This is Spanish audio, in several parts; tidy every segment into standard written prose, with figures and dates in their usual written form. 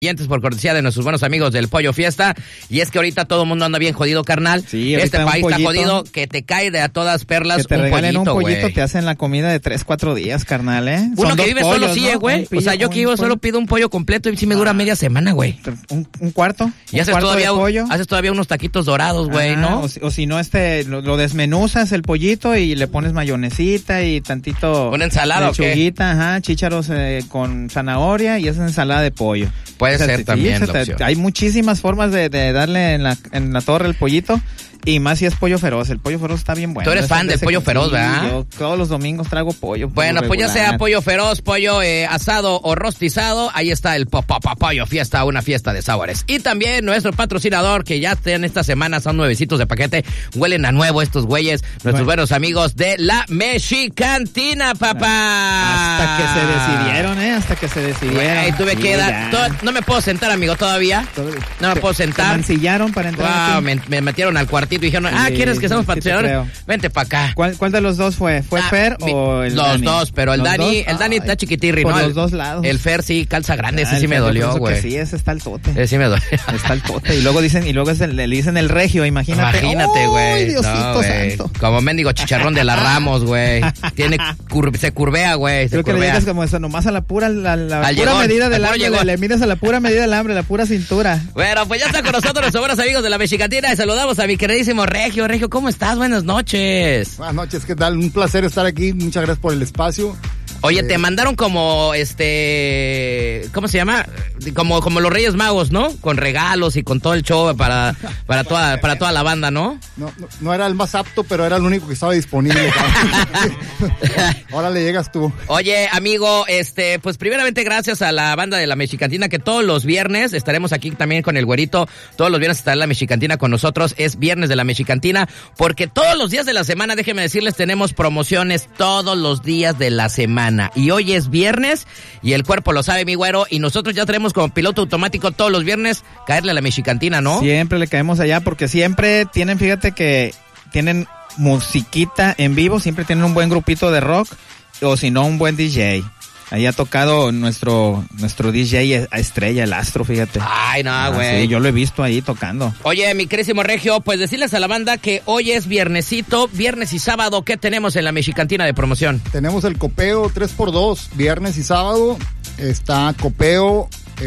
Por cortesía de nuestros buenos amigos del Pollo Fiesta. Y es que ahorita todo el mundo anda bien jodido, carnal. Sí, este país está jodido, que te cae de a todas perlas. Que te regalen un pollito, wey. Te hacen la comida de 3-4 días, carnal, ¿eh? Uno Son que vive pollos, solo sí, güey. O sea, yo que vivo solo pido un pollo completo y sí me dura media semana, güey. ¿Un cuarto? Y haces todavía unos taquitos dorados, güey, ¿no? O si no, lo desmenuzas el pollito y le pones mayonesita y tantito... ¿Una ensalada o qué? Lechuguita, chícharos con zanahoria y esa ensalada de pollo. Puede ser también. Hay muchísimas formas de darle en la torre el pollito. Y más si es pollo feroz. El pollo feroz está bien bueno. Tú eres fan del pollo feroz, ¿verdad? Yo todos los domingos trago pollo. Bueno, pues ya sea pollo feroz, pollo asado o rostizado, ahí está el Pollo Fiesta, una fiesta de sabores. Y también nuestro patrocinador, que ya en esta semana son nuevecitos de paquete. Huelen a nuevo estos güeyes, nuestros buenos amigos de la Mexicantina, papá. Hasta que se decidieron, Güey, tuve que dar... No me puedo sentar, amigo, todavía. No me puedo sentar. ¿Te mancillaron para entrar? Wow, me metieron al cuartito y dijeron, ¿quieres que seamos patrocinadores? Vente para acá. ¿Cuál de los dos fue? ¿Fue Fer o el Dani? Los dos, pero el Dani está chiquitirri, por ¿no? los dos lados. El Fer sí, calza grande, ese sí me dolió, güey. Sí, ese está el tote. Ese sí me dolió. Está el tote. Y luego le dicen el regio, imagínate. Imagínate, güey. Diosito santo. Como mendigo chicharrón de la Ramos, güey. Se curvea, güey. Creo que le llegas como eso, nomás a la pura medida del hambre. Le mides a la pura medida del hambre, la pura cintura. Bueno, pues ya está con nosotros nuestros buenos amigos de la Mexicantina y saludamos a mi queridísimo Regio. Regio, ¿cómo estás? Buenas noches. Buenas noches, ¿qué tal? Un placer estar aquí. Muchas gracias por el espacio. Oye, te mandaron como, ¿cómo se llama? Como los Reyes Magos, ¿no? Con regalos y con todo el show para toda la banda, ¿no? No era el más apto, pero era el único que estaba disponible. Ahora le llegas tú. Oye, amigo, pues primeramente gracias a la banda de la Mexicantina, que todos los viernes estaremos aquí también con el güerito. Todos los viernes estará la Mexicantina con nosotros. Es viernes de la Mexicantina, porque todos los días de la semana, déjenme decirles, tenemos promociones todos los días de la semana. Y hoy es viernes y el cuerpo lo sabe, mi güero, y nosotros ya tenemos como piloto automático todos los viernes caerle a la Mexicantina, ¿no? Siempre le caemos allá porque siempre tienen, fíjate que tienen musiquita en vivo, siempre tienen un buen grupito de rock o si no un buen DJ. Ahí ha tocado nuestro DJ a estrella, el Astro, fíjate. Ay, no, güey. Sí, yo lo he visto ahí tocando. Oye, mi querísimo Regio, pues decirles a la banda que hoy es viernesito, viernes y sábado. ¿Qué tenemos en la Mexicantina de promoción? Tenemos el copeo 3x2, viernes y sábado. Está copeo...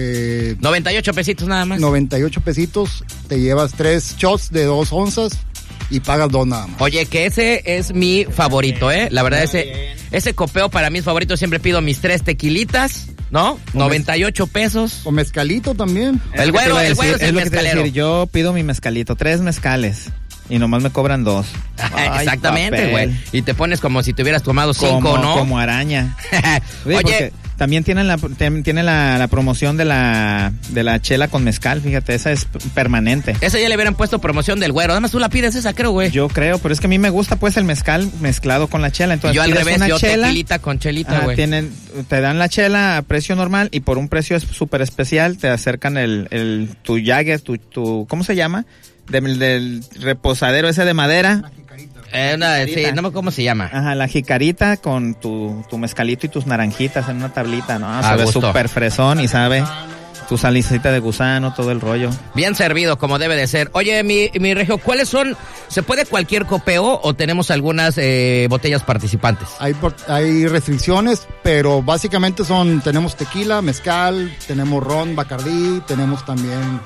98 pesitos nada más. 98 pesitos, te llevas 3 shots de 2 onzas y pagas 2 nada más. Oye, que ese es mi favorito, La verdad, ese copeo para mí es favorito. Siempre pido mis 3 tequilitas, ¿no? 98 pesos. O mezcalito también. El güero es el mezcalero. Yo pido mi mezcalito, 3 mezcales. Y nomás me cobran 2. Exactamente, güey. Y te pones como si te hubieras tomado 5, ¿no? Como araña. Oye, también tienen la promoción de la chela con mezcal, fíjate, esa es permanente. Esa ya le hubieran puesto promoción del güero. Además tú la pides esa, creo, güey. Yo creo, pero es que a mí me gusta pues el mezcal mezclado con la chela. Entonces, yo al revés, yo tequilita con chelita, güey. Te dan la chela a precio normal y por un precio súper especial te acercan tu Jagger, tu ¿cómo se llama? Del reposadero ese de madera. Sí, no me cómo se llama. Ajá, la jicarita con tu mezcalito y tus naranjitas en una tablita, ¿no? Sabe súper fresón y sabe tu salicita de gusano, todo el rollo. Bien servido, como debe de ser. Oye, mi Regio, ¿cuáles son? ¿Se puede cualquier copeo o tenemos algunas botellas participantes? Hay restricciones, pero básicamente tenemos tequila, mezcal, tenemos ron, Bacardí, tenemos también...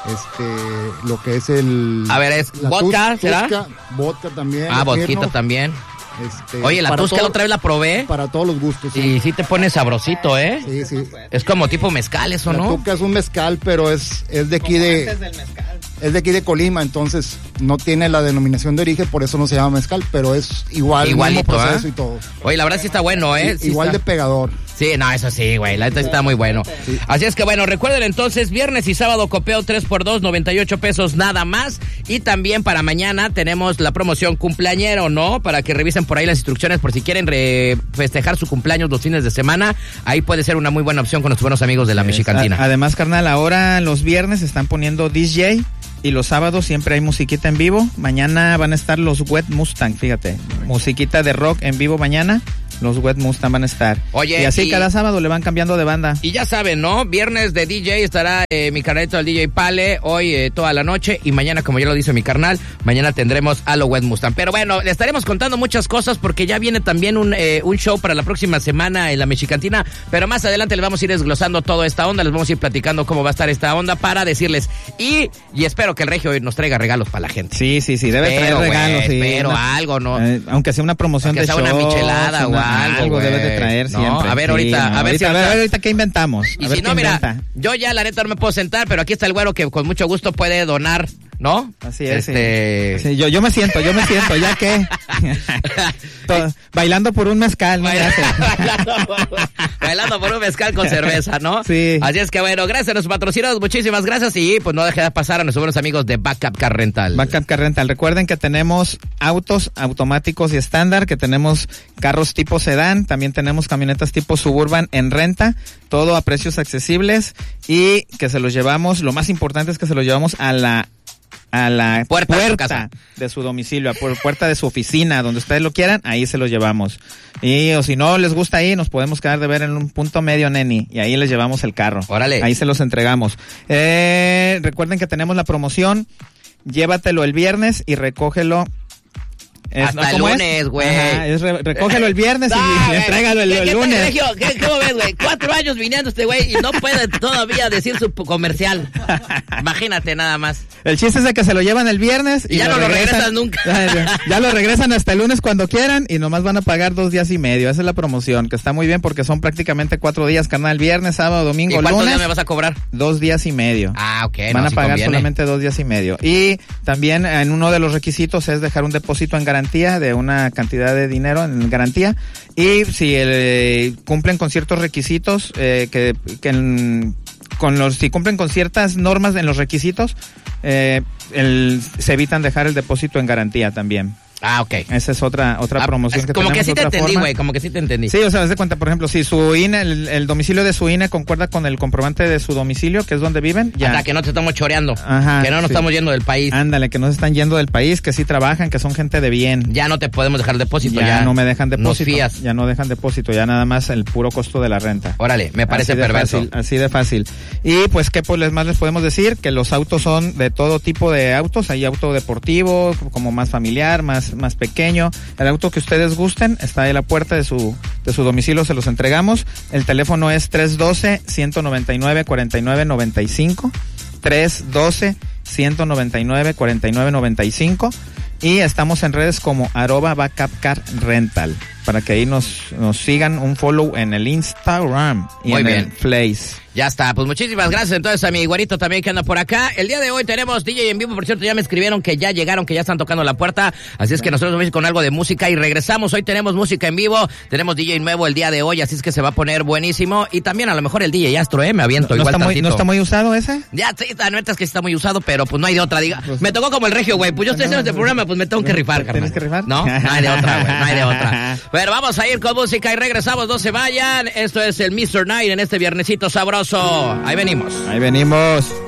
lo que es a ver, es vodka, ¿será? Vodka también. Vodquita también. Oye, la Tusca otra vez la probé. Para todos los gustos. Sí. Y sí te pone sabrosito, Sí. Es como tipo mezcal eso, ¿no? La Tusca es un mezcal, pero es de aquí es de aquí de Colima, entonces no tiene la denominación de origen, por eso no se llama mezcal, pero es igualito, mismo proceso y todo. Oye, la verdad sí está bueno, Sí igual está. De pegador. Sí, no, eso sí, güey, la neta está muy bueno. Sí. Así es que bueno, recuerden entonces, viernes y sábado copeo 3x2, 98 pesos nada más. Y también para mañana tenemos la promoción cumpleañero, ¿no? Para que revisen por ahí las instrucciones por si quieren festejar su cumpleaños los fines de semana. Ahí puede ser una muy buena opción con nuestros buenos amigos de la Mexicantina. Además, carnal, ahora los viernes están poniendo DJ. Y los sábados siempre hay musiquita en vivo. Mañana van a estar los Wet Mustang, fíjate. Musiquita de rock en vivo mañana. los Wet Mustang van a estar. Oye, y así cada sábado le van cambiando de banda. Y ya saben, ¿no? Viernes de DJ estará mi carnalito, el DJ Pale, hoy toda la noche, y mañana, como ya lo dice mi carnal, mañana tendremos a los Wet Mustang. Pero bueno, le estaremos contando muchas cosas porque ya viene también un show para la próxima semana en la Mexicantina, pero más adelante les vamos a ir desglosando toda esta onda, les vamos a ir platicando cómo va a estar esta onda para decirles, y espero que el Regio hoy nos traiga regalos para la gente. Sí, debe traer regalos. Sí, pero algo, ¿no? Aunque sea una promoción aunque de show. Una michelada o algo debe de traer siempre. No, a ver, ahorita qué inventamos. Y si no, mira, yo ya la neta no me puedo sentar, pero aquí está el güero que con mucho gusto puede donar, ¿no? Así es. Sí, yo me siento, ya que bailando por un mezcal, ¿no? Bailando por un mezcal con cerveza, ¿no? Sí. Así es que bueno, gracias a nuestros patrocinados, muchísimas gracias, y pues no deje de pasar a nuestros buenos amigos de Backup Car Rental. Backup Car Rental, recuerden que tenemos autos automáticos y estándar, que tenemos carros tipo sedán, también tenemos camionetas tipo Suburban en renta, todo a precios accesibles, y que se los llevamos, lo más importante es que se los llevamos a la puerta de su domicilio, a puerta de su oficina, donde ustedes lo quieran, ahí se los llevamos. Y o si no les gusta ahí, nos podemos quedar de ver en un punto medio, neni, y ahí les llevamos el carro. Órale. Ahí se los entregamos. Recuerden que tenemos la promoción, llévatelo el viernes y recógelo hasta el lunes, güey. Recógelo el viernes y entrégalo el lunes. ¿Cómo ves, güey? 4 años viniendo este güey y no puede todavía decir su comercial. Imagínate nada más. El chiste es de que se lo llevan el viernes y ya no lo regresan nunca. Ya lo regresan hasta el lunes cuando quieran y nomás van a pagar 2 días y medio. Esa es la promoción, que está muy bien porque son prácticamente 4 días, carnal. Viernes, sábado, domingo, lunes. ¿Y cuántos días me vas a cobrar? 2 días y medio. Ah, ok. Van a pagar solamente 2 días y medio. Y también en uno de los requisitos es dejar un depósito en garantía de una cantidad de dinero en garantía, y si cumplen con ciertos requisitos si cumplen con ciertas normas en los requisitos, se evitan dejar el depósito en garantía también. Ah, ok. Esa es otra promoción que como tenemos. Que sí te entendí, güey, como que sí te entendí. Sí, o sea, haz de cuenta, por ejemplo, si su INE, el domicilio de su INE concuerda con el comprobante de su domicilio, que es donde viven, ya. Hasta que no te estamos choreando. Ajá, que no nos estamos yendo del país. Ándale, que no se están yendo del país, que sí trabajan, que son gente de bien. Ya no te podemos dejar depósito. Ya no me dejan depósito. Nos fías. Ya no dejan depósito, ya nada más el puro costo de la renta. Órale, me parece perverso. Así de fácil. Y pues, ¿qué más les podemos decir? Que los autos son de todo tipo de autos. Hay auto deportivo, como más familiar, más pequeño. El auto que ustedes gusten está ahí a la puerta de su domicilio, se los entregamos. El teléfono es 312-199-4995. 312-199-4995. Y estamos en redes como @BackupCarRental, para que ahí nos sigan, un follow en el Instagram y muy en bien. el Face. Ya está, pues muchísimas gracias entonces a mi güerito también que anda por acá. El día de hoy tenemos DJ en vivo, por cierto, ya me escribieron que ya llegaron, que ya están tocando la puerta, así es que nosotros vamos con algo de música y regresamos. Hoy tenemos música en vivo, tenemos DJ nuevo el día de hoy, así es que se va a poner buenísimo, y también a lo mejor el DJ Astro, me aviento igual tantito. ¿No está muy usado ese? Ya, sí, la neta es que está muy usado, pero pues no hay de otra, diga. Pues, me tocó como el Regio, güey, pues yo estoy haciendo este programa, pues me tengo que rifar, carnal. ¿Tienes que rifar? No hay de otra, güey, no hay de otra. Pero vamos a ir con música y regresamos, no se vayan. Esto es el Mr. Night en este viernesito sabroso. Ahí venimos. Ahí venimos.